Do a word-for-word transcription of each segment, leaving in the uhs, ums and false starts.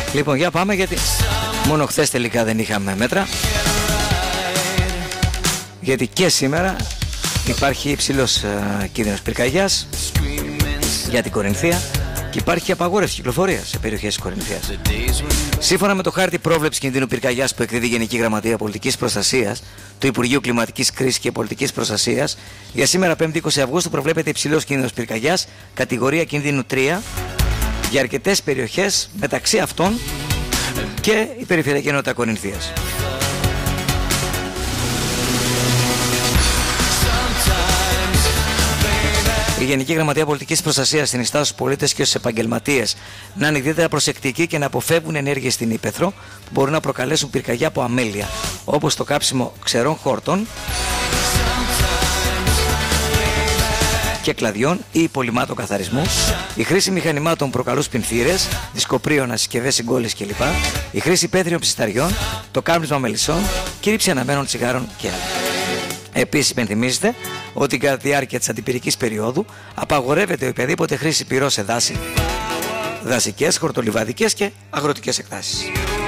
Λοιπόν, για πάμε, γιατί μόνο χθες τελικά δεν είχαμε μέτρα, γιατί και σήμερα υπάρχει υψηλός uh, κίνδυνος πυρκαγιάς για την Κορινθία και υπάρχει απαγόρευση κυκλοφορίας σε περιοχές της Κορινθίας. Σύμφωνα με το χάρτη πρόβλεψης κινδύνου πυρκαγιάς που εκδίδει η Γενική Γραμματεία Πολιτικής Προστασίας του Υπουργείου Κλιματικής Κρίσης και Πολιτικής Προστασίας, για σήμερα πέμπτη είκοσι Αυγούστου προβλέπεται υψηλός κίνδυνος πυρκαγιάς κατηγορία κινδύνου τρία για αρκετές περιοχές, μεταξύ αυτών και η περιφερειακή ενότητα Κορινθίας. Η Γενική Γραμματεία Πολιτικής Προστασίας συνιστά στους πολίτες και στους επαγγελματίες να είναι ιδιαίτερα προσεκτικοί και να αποφεύγουν ενέργειες στην ύπαιθρο που μπορούν να προκαλέσουν πυρκαγιά από αμέλεια, όπως το κάψιμο ξερών χόρτων και κλαδιών ή υπολειμμάτων καθαρισμού, η χρήση μηχανημάτων που προκαλούν σπινθήρες, δισκοπρίωνα, συσκευές συγκόλλησης κλπ., η χρήση πέτριων ψισταριών, το κάπνισμα μελισσών και η ρήψη αναμένων τσιγάρων και άλλα. Επίσης, υπενθυμίζεται ότι κατά τη διάρκεια της αντιπυρικής περίοδου απαγορεύεται οποιαδήποτε χρήση πυρός σε δάση, δασικές, χορτολιβαδικές και αγροτικές εκτάσεις.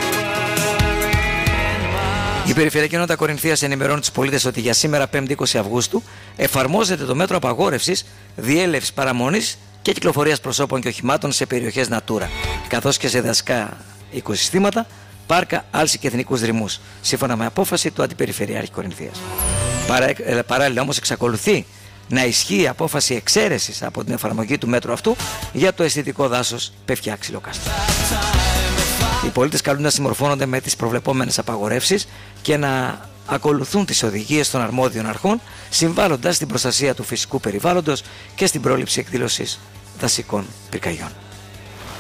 Η Περιφερειακή Ενότητα Κορινθίας ενημερώνει τους πολίτες ότι για σήμερα πέμπτη είκοσι Αυγούστου εφαρμόζεται το μέτρο απαγόρευσης, διέλευσης, παραμονής και κυκλοφορίας προσώπων και οχημάτων σε περιοχές Natura, καθώς και σε δασικά οικοσυστήματα, πάρκα, άλση και εθνικούς δρυμούς, σύμφωνα με απόφαση του Αντιπεριφερειάρχη Κορινθίας. Παράλληλα όμως εξακολουθεί να ισχύει η απόφαση εξαίρεσης από την εφαρμογή του μέτρου αυτού για το αισθητικό δάσος Πευκιά Ξυλοκάστρο. Οι πολίτες καλούν να συμμορφώνονται με τις προβλεπόμενες απαγορεύσεις και να ακολουθούν τις οδηγίες των αρμόδιων αρχών, συμβάλλοντας στην προστασία του φυσικού περιβάλλοντος και στην πρόληψη εκδήλωσης δασικών πυρκαγιών.